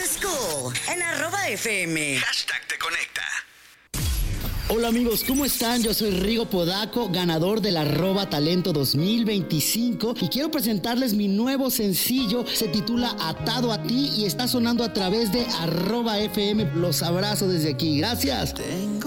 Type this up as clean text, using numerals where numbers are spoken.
School en @FM. #Te conecta. Hola amigos, ¿cómo están? Yo soy Rigo Podaco, ganador del @talento 2025 y quiero presentarles mi nuevo sencillo. Se titula Atado a ti y está sonando a través de @FM. Los abrazo desde aquí. Gracias. Tengo